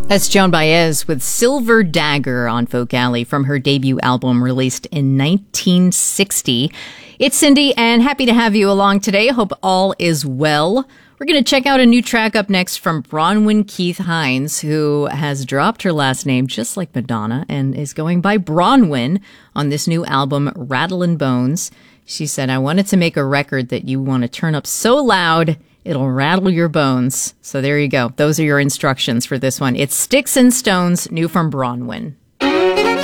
That's Joan Baez with Silver Dagger on Folk Alley from her debut album released in 1960. It's Cindy, and happy to have you along today. Hope all is well. We're going to check out a new track up next from Bronwyn Keith Hines, who has dropped her last name just like Madonna and is going by Bronwyn on this new album, Rattlin' Bones. She said, I wanted to make a record that you want to turn up so loud it'll rattle your bones. So there you go. Those are your instructions for this one. It's Sticks and Stones, new from Bronwyn.